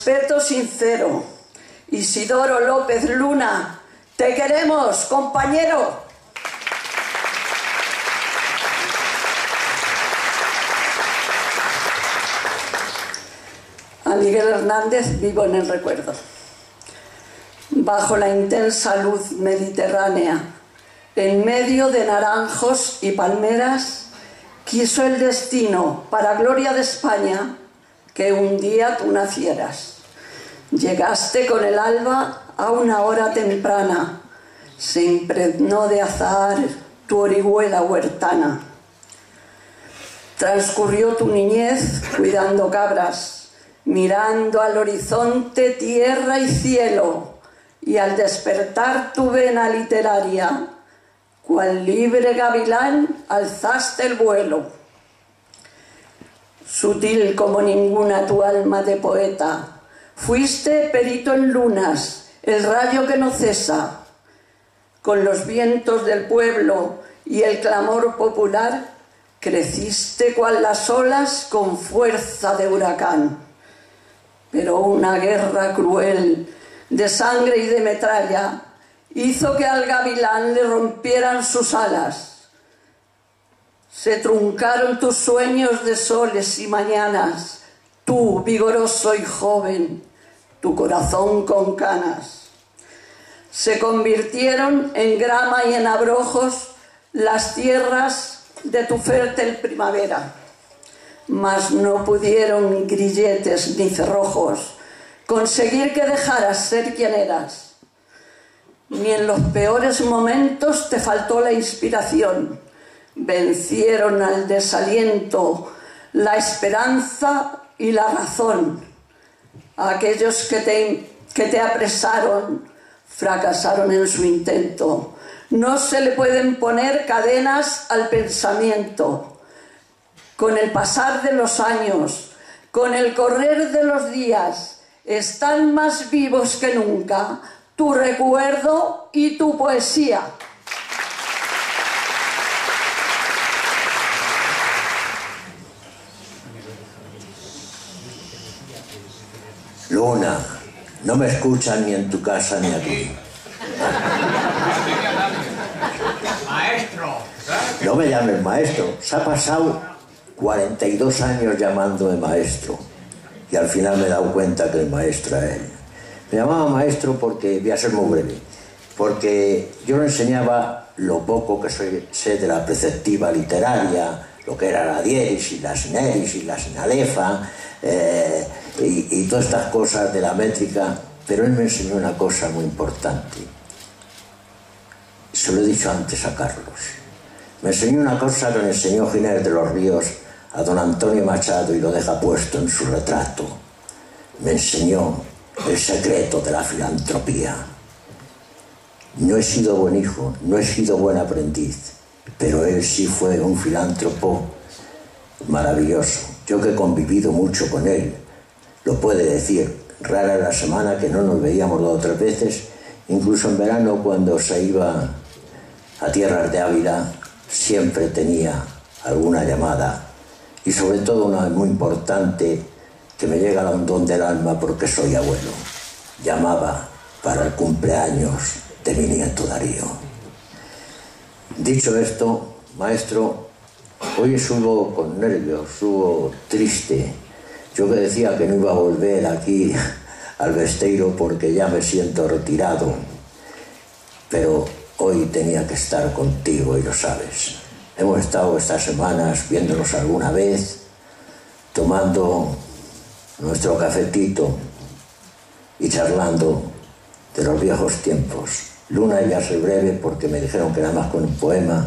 Respeto sincero, Isidoro López Luna, te queremos, compañero. A Miguel Hernández vivo en el recuerdo. Bajo la intensa luz mediterránea, en medio de naranjos y palmeras, quiso el destino, para gloria de España, que un día tú nacieras. Llegaste con el alba a una hora temprana, se impregnó de azahar tu orihuela huertana. Transcurrió tu niñez cuidando cabras, mirando al horizonte tierra y cielo, y al despertar tu vena literaria, cual libre gavilán alzaste el vuelo. Sutil como ninguna tu alma de poeta, fuiste perito en lunas, el rayo que no cesa. Con los vientos del pueblo y el clamor popular, creciste cual las olas con fuerza de huracán. Pero una guerra cruel, de sangre y de metralla, hizo que al gavilán le rompieran sus alas. Se truncaron tus sueños de soles y mañanas, tú, vigoroso y joven, tu corazón con canas. Se convirtieron en grama y en abrojos las tierras de tu fértil primavera, mas no pudieron grilletes ni cerrojos conseguir que dejaras ser quien eras. Ni en los peores momentos te faltó la inspiración. Vencieron al desaliento, la esperanza y la razón. Aquellos que te apresaron fracasaron en su intento. No se le pueden poner cadenas al pensamiento. Con el pasar de los años, con el correr de los días, están más vivos que nunca tu recuerdo y tu poesía. Luna, no me escuchan ni en tu casa ni aquí. Maestro. No me llames maestro. Se ha pasado 42 años llamándome maestro. Y al final me he dado cuenta que el maestro era él. Me llamaba maestro porque, voy a ser muy breve, porque yo le enseñaba lo poco que sé de la preceptiva literaria, lo que era la dieris y la sineris y la sinalefa, y todas estas cosas de la métrica, pero él me enseñó una cosa muy importante. Se lo he dicho antes a Carlos. Me enseñó una cosa que le enseñó Ginés de los Ríos a don Antonio Machado y lo deja puesto en su retrato. Me enseñó el secreto de la filantropía. No he sido buen hijo, no he sido buen aprendiz, pero él sí fue un filántropo maravilloso. Yo que he convivido mucho con él, lo puede decir, rara la semana que no nos veíamos 2 o 3 veces, incluso en verano cuando se iba a tierras de Ávila, siempre tenía alguna llamada, y sobre todo una muy importante que me llega a un don del alma porque soy abuelo. Llamaba para el cumpleaños de mi nieto Darío. Dicho esto, maestro, hoy subo con nervios, subo triste. Yo que decía que no iba a volver aquí al Besteiro porque ya me siento retirado, pero hoy tenía que estar contigo y lo sabes. Hemos estado estas semanas viéndonos alguna vez, tomando nuestro cafetito y charlando de los viejos tiempos. Luna, ya soy breve porque me dijeron que nada más con un poema.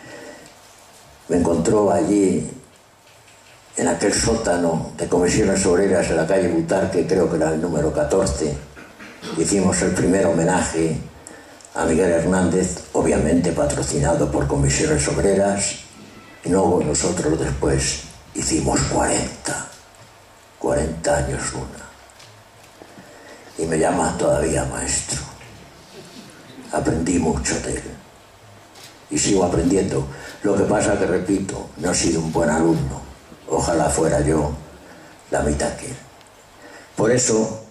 Me encontró allí en aquel sótano de comisiones obreras en la calle Butarque, creo que era el número 14. Hicimos el primer homenaje a Miguel Hernández, obviamente patrocinado por comisiones obreras, y luego nosotros después hicimos 40 años Luna. Y me llama todavía maestro. Aprendí mucho de él y sigo aprendiendo. Lo que pasa que, repito, no he sido un buen alumno. Ojalá fuera yo la mitad que él. Por eso